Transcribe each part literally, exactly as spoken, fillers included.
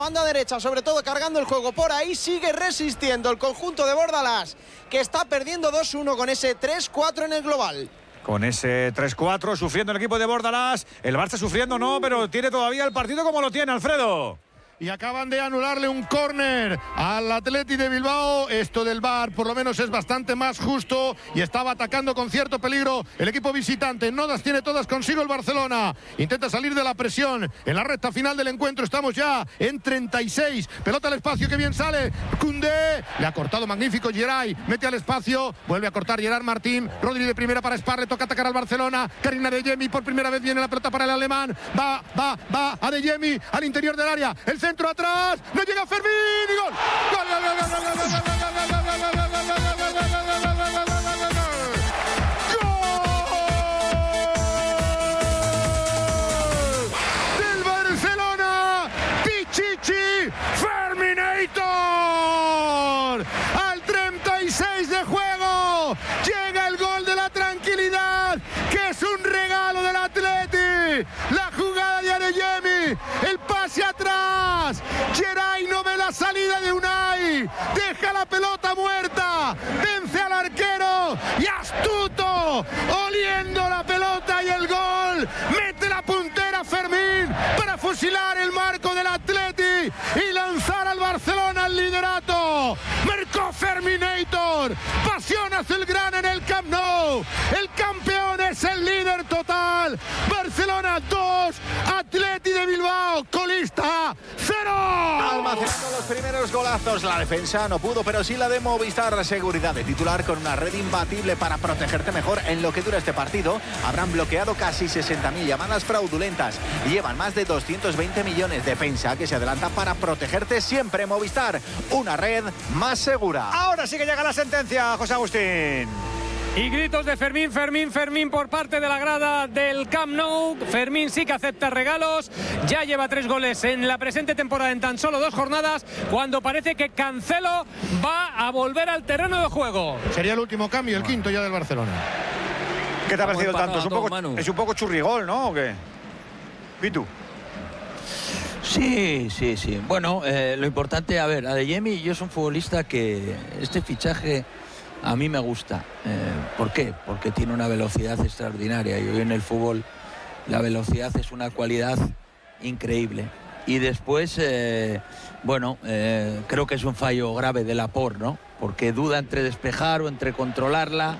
Banda derecha, sobre todo cargando el juego por ahí, sigue resistiendo el conjunto de Bordalás, que está perdiendo dos uno con ese tres cuatro en el global. Con ese tres cuatro sufriendo el equipo de Bordalás. El Barça sufriendo no, pero tiene todavía el partido como lo tiene, Alfredo. Y acaban de anularle un córner al Athletic de Bilbao. Esto del V A R por lo menos es bastante más justo y estaba atacando con cierto peligro el equipo visitante. No las tiene todas consigo el Barcelona. Intenta salir de la presión en la recta final del encuentro. Estamos ya en treinta y seis. Pelota al espacio, que bien sale Koundé. Le ha cortado magnífico Geray. Mete al espacio. Vuelve a cortar Gerard Martín. Rodri de primera para Spar. Le toca atacar al Barcelona. Karim Adeyemi por primera vez viene la pelota para el alemán. Va, va, va Adeyemi al interior del área. El centro Centro atrás, no llega Fermín y gol. Gol, gol, gol, gol, gol, gol, gol, gol, del Barcelona, Pichichi Ferminator. Al treinta y seis de juego llega el gol de la tranquilidad, que es un regalo del Atleti. La jugada de Adeyemi, el pase atrás. Geray no ve la salida de Unai, deja la pelota muerta, vence al arquero y astuto, oliendo la pelota y el gol, mete la puntera Fermín para fusilar el marco del Atleti y lanzar al Barcelona al liderato. Marcó Ferminator, pasión azulgrana en el Camp Nou, el campeón es el líder total. Barcelona dos, Atleti de Bilbao colista cero. Almacenando los primeros golazos, la defensa no pudo, pero sí la de Movistar. Seguridad de titular con una red imbatible para protegerte mejor en lo que dura este partido. Habrán bloqueado casi sesenta mil llamadas fraudulentas y llevan más de doscientos veinte millones. Defensa que se adelanta para protegerte siempre. Movistar, una red más segura. Ahora sí que llega la sentencia, José Agustín. Y gritos de Fermín, Fermín, Fermín por parte de la grada del Camp Nou. Fermín sí que acepta regalos. Ya lleva tres goles en la presente temporada en tan solo dos jornadas, cuando parece que Cancelo va a volver al terreno de juego. Sería el último cambio, el quinto ya del Barcelona. ¿Qué te ha parecido tanto? Es un, poco, es un poco churrigol, ¿no? ¿O qué? ¿Pitu? Sí, sí, sí. Bueno, eh, lo importante, a ver, Adeyemi, yo soy un futbolista que este fichaje a mí me gusta. Eh, ¿Por qué? Porque tiene una velocidad extraordinaria y hoy en el fútbol la velocidad es una cualidad increíble. Y después, eh, bueno, eh, creo que es un fallo grave de Laporte, ¿no? Porque duda entre despejar o entre controlarla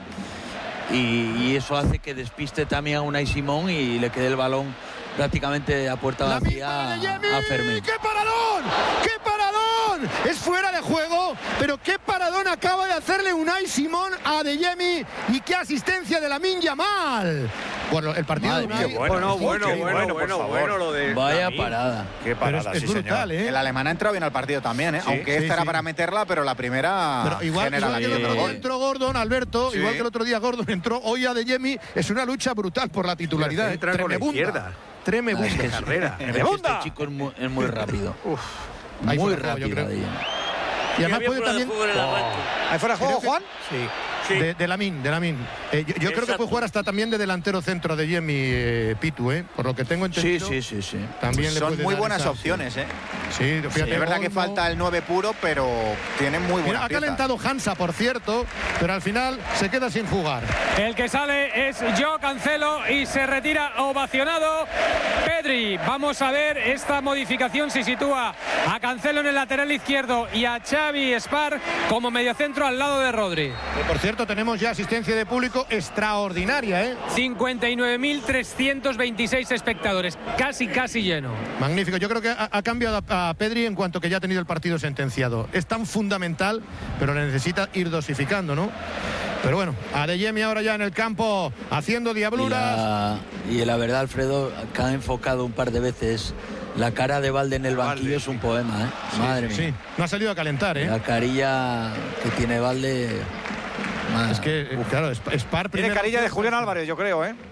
y, y eso hace que despiste también a Unai Simón y le quede el balón prácticamente a puerta vacía a, a Fermín. ¡Qué paradón! ¡Qué paradón! Es fuera de juego, pero qué paradón acaba de hacerle Unai Simón a Adeyemi y qué asistencia de Lamine Yamal. Bueno, el partido Madre de Unai... mía, Bueno, bueno, Qué bueno, bueno, bueno, por bueno, favor. lo de Vaya Lamine. parada. Qué parada, Pero es, es sí, brutal, señor. ¿eh? El alemán ha entrado bien al partido también, ¿eh? Sí, Aunque sí, esta era sí. para meterla, pero la primera Pero igual, genera igual la que el otro que- día entró Gordon, Alberto, Sí. igual que el otro día Gordon entró, hoy Adeyemi, es una lucha brutal por la titularidad. ¿eh? Entra con la Tremebunda. izquierda. Tremebunda. Es que es- carrera. es que ¡Tremebunda! este chico es muy, es muy rápido. Ahí Muy fuera de juego, yo rápido, creo. Adeyemi. Y además puede también... ¿Ahí fuera de juego, Creo que- Juan? Sí. Sí. De, de Lamine, de Lamine. Eh, yo yo creo que Exacto. puede jugar hasta también de delantero centro de Adeyemi, eh, Pitu, ¿eh? Por lo que tengo Sí, entendido. sí, sí, sí. También le Son puede muy dar buenas esa- opciones, ¿eh? Sí, fíjate. Es verdad que Olmo. falta el nueve puro, pero tiene muy Mira, buena ha pieza. calentado Hansa, por cierto, pero al final se queda sin jugar. El que sale es Joao Cancelo y se retira ovacionado Pedri. Vamos a ver esta modificación si sitúa a Cancelo en el lateral izquierdo y a Xavi Spar como mediocentro al lado de Rodri. Que, por cierto, tenemos ya asistencia de público extraordinaria, ¿eh? cincuenta y nueve mil trescientos veintiséis espectadores, casi casi lleno. Magnífico. Yo creo que ha, ha cambiado a, a Pedri en cuanto que ya ha tenido el partido sentenciado. Es tan fundamental, pero le necesita ir dosificando, ¿no? Pero bueno, Adeyemi ahora ya en el campo haciendo Y diabluras. la, y la verdad, Alfredo, que ha enfocado un par de veces la cara de Valde en el banquillo. Valde, es un poema, ¿eh? Madre mía. Sí, no ha salido a calentar, ¿eh? La carilla que tiene Valde. madre- Es que, eh, claro, Sp- Spar Tiene primero- carilla de Julián Álvarez, yo creo, ¿eh?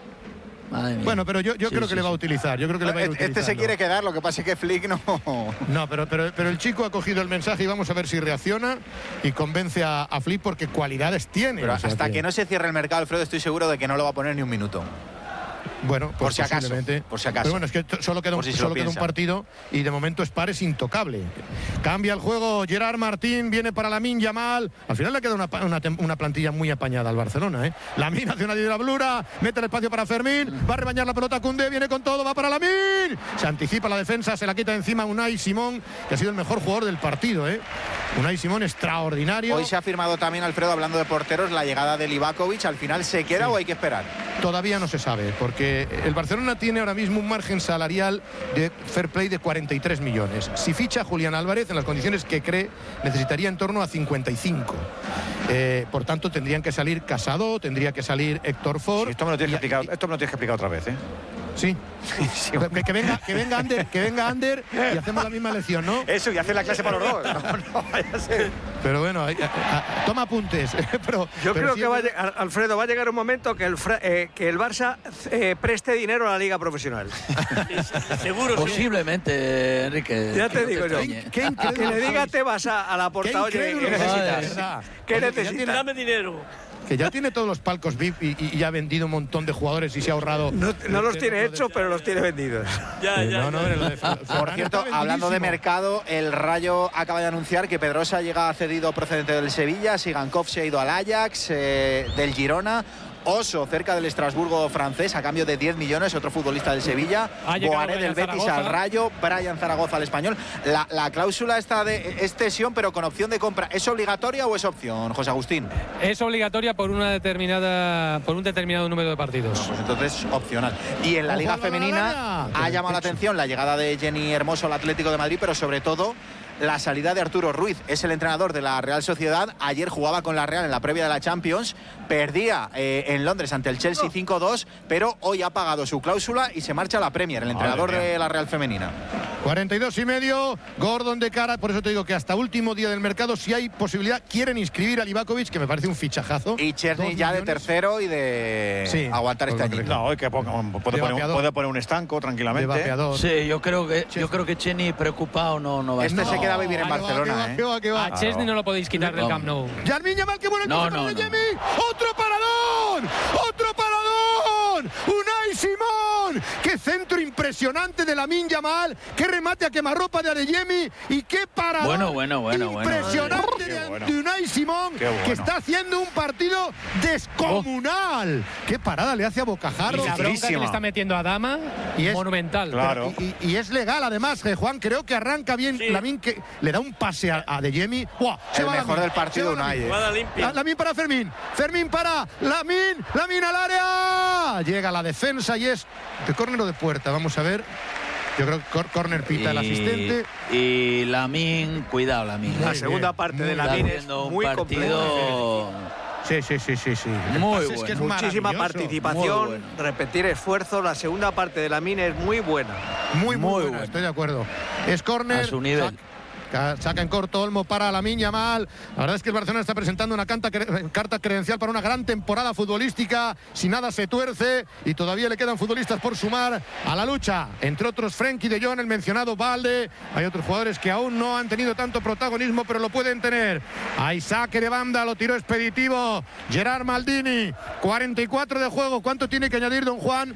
madre mía. Bueno, pero yo, yo Sí, creo sí, que le va a sí. utilizar. Yo creo que le va a ir Este se utilizando. quiere quedar, lo que pasa es que Flick no... No, pero, pero, pero el chico ha cogido el mensaje y vamos a ver si reacciona y convence a, a Flick porque cualidades tiene. Pero o sea hasta que no se cierre el mercado, Alfredo, estoy seguro de que no lo va a poner ni un minuto. Bueno, pues por si acaso. Por si acaso. Pero bueno, es que solo queda, un, si solo queda un partido y de momento Spar es intocable. Cambia el juego Gerard Martín, viene para Lamine Yamal. Al final le queda una, una, una plantilla muy apañada al Barcelona, ¿eh? Lamine hace una diablura, mete el espacio para Fermín, va a rebañar la pelota Koundé, viene con todo, va para Lamine. Se anticipa la defensa, se la quita encima Unai Simón, que ha sido el mejor jugador del partido, ¿eh? Unai Simón extraordinario. Hoy se ha firmado también, Alfredo, hablando de porteros, la llegada de Livakovic. ¿Al final se queda sí. o hay que esperar? Todavía no se sabe, porque el Barcelona tiene ahora mismo un margen salarial de fair play de cuarenta y tres millones. Si ficha a Julián Álvarez en las condiciones que cree, necesitaría en torno a cincuenta y cinco. Eh, por tanto, tendrían que salir Casado, tendría que salir Héctor Ford. Sí, esto me lo tienes que explicar, esto me lo tienes que explicar otra vez, ¿eh? Sí. sí que, que venga, que venga Ander, que venga Ander y hacemos la misma lección, ¿no? Eso, y hace la clase para los dos. No, no, vaya a ser. Pero bueno, a, a, a, toma apuntes. pero, Yo pero creo sí, que va a llegar, Alfredo, va a llegar un momento que el, eh, que el Barça eh, preste dinero a la Liga Profesional. Seguro. Posiblemente, Enrique. Ya te digo yo. ¿Qué, qué que le diga te vas a, a la porta, oye, ¿qué necesitas? ¿Qué necesitas? Dame dinero. Que ya tiene todos los palcos V I P y, y ya ha vendido un montón de jugadores y se ha ahorrado. No, no los tiene hechos, pero los tiene vendidos. Ya, ya. No, no, ya. no, de, Por cierto, hablando de mercado, el Rayo acaba de anunciar que Pedrosa llega cedido procedente del Sevilla, Sigankov se ha ido al Ajax, eh, del Girona. Oso, cerca del Estrasburgo francés, a cambio de diez millones, otro futbolista del Sevilla. Boaré del Betis al Rayo, Brian Zaragoza al Español. La, la cláusula está de es cesión, pero con opción de compra. ¿Es obligatoria o es opción, José Agustín? Es obligatoria por una determinada por un determinado número de partidos. No, pues entonces opcional. Y en la Liga Femenina ha llamado la atención la llegada de Jenny Hermoso al Atlético de Madrid, pero sobre todo la salida de Arturo Ruiz. Es el entrenador de la Real Sociedad. Ayer jugaba con la Real en la previa de la Champions. Perdía eh, en Londres ante el Chelsea cinco dos, pero hoy ha pagado su cláusula y se marcha a la Premier, el entrenador de la Real Femenina. cuarenta y dos y medio, Gordon de cara. Por eso te digo que hasta último día del mercado, si hay posibilidad, quieren inscribir a Livakovic, que me parece un fichajazo. Y Chesney ya millones. de tercero y de sí, aguantar este año. No, hoy que ponga, puede, poner un, puede poner un estanco tranquilamente. Sí, yo creo que yo creo que Chesney preocupado no, no va a este estar. se queda a vivir en Barcelona, ¿eh? Que va, que va. A Chesney no lo podéis quitar del Camp Nou. Lamine Yamal, qué bueno el no, no, de no. Yemi. ¡Otro paradón! ¡Otro paradón! ¡Unai Simón! ¡Qué centro impresionante de Lamine Yamal! ¡Qué remate a quemarropa de Adeyemi! ¡Y qué paradón! Bueno, bueno, bueno, impresionante bueno. de, bueno. de Unai Simón, bueno. que está haciendo un partido descomunal. Oh. ¡Qué parada le hace a Bocajarro! Y la bronca que le está metiendo a Dama, y es monumental. Claro. Y, y, y es legal, además, eh, Juan. Creo que arranca bien sí. Lamine, que le da un pase a, a Adeyemi. ¡Wow! El mejor Lamine. del partido, Unai. Lamine para Fermín. Fermín para Lamine. Lamine al área. Llega la defensa y es de córner o de puerta. Vamos a ver. Yo creo que córner pita y, el asistente. Y Lamine, cuidado, Lamine. La segunda bien. parte de Lamine es muy partido. Sí, sí, sí, sí, sí. Muy es bueno. que es muchísima participación, bueno. repetir esfuerzo. La segunda parte de Lamine es muy buena. Muy, muy, muy buena, buena. Estoy de acuerdo. Es córner. A su nivel. Saca en corto Olmo para Lamine Yamal. La verdad es que el Barcelona está presentando una carta, carta credencial para una gran temporada futbolística. Si nada se tuerce y todavía le quedan futbolistas por sumar a la lucha. Entre otros Frenkie de Jong, el mencionado Valde. Hay otros jugadores que aún no han tenido tanto protagonismo, pero lo pueden tener. Hay saque de banda, lo tiró expeditivo Gerard Maldini. cuarenta y cuatro de juego. ¿Cuánto tiene que añadir, don Juan?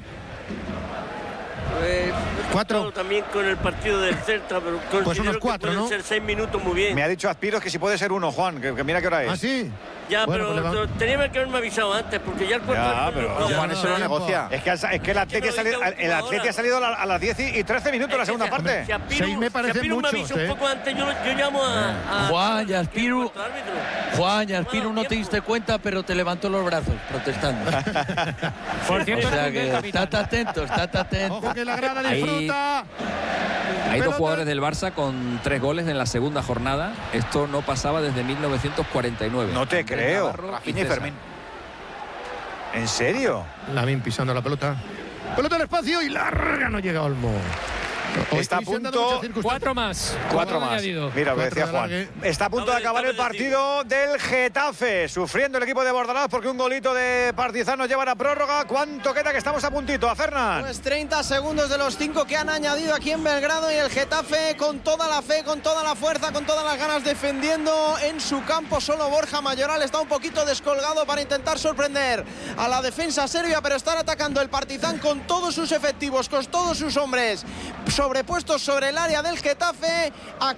Eh, cuatro. También con el partido del Celta, pero considero pues unos cuatro, que pueden ¿no? ser seis minutos muy bien. Me ha dicho Aspiros que si puede ser uno, Juan, que, que mira qué hora es. ¿Ah, sí? Ya, bueno, pero, pues pero tenía que haberme avisado antes, porque ya el cuarto... Ya, pero no, Juan, eso lo negocia. Es que, es que el Atleti ha salido, el Atleti ha salido a las diez y trece minutos es la segunda si, parte. Si Aspiru, Seis me parece si Aspiru muchos, me avisa ¿eh? un poco antes, yo, yo llamo a... a Juan y Aspiru... a Juan y Aspiru no te diste cuenta, pero te levantó los brazos protestando. Por cierto, o sea que estate atento, estate atento. Ojo que la grada disfruta. Hay dos jugadores del Barça con tres goles en la segunda jornada. Esto no pasaba desde mil novecientos cuarenta y nueve. No te creo. Rafinha y Fermín. ¿En serio? Lamine pisando la pelota. Pelota al espacio y larga, no llega Olmo. Está a punto. Cuatro más. Cuatro más. Añadido. Mira lo que decía Cuatro Juan. de Está a punto de acabar el partido del Getafe. Sufriendo el equipo de Bordalás porque un golito de Partizan nos lleva a la prórroga. ¿Cuánto queda que estamos a puntito? A Fernán. Pues treinta segundos de los cinco que han añadido aquí en Belgrado y el Getafe con toda la fe, con toda la fuerza, con todas las ganas defendiendo en su campo. Solo Borja Mayoral está un poquito descolgado para intentar sorprender a la defensa serbia, pero están atacando el Partizan con todos sus efectivos, con todos sus hombres sobrepuestos sobre el área del Getafe.